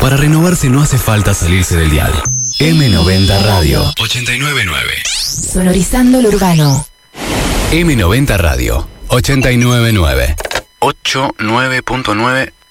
Para renovarse no hace falta salirse del dial. M90 Radio 899. Sonorizando lo urbano. M90 Radio 899. 89.9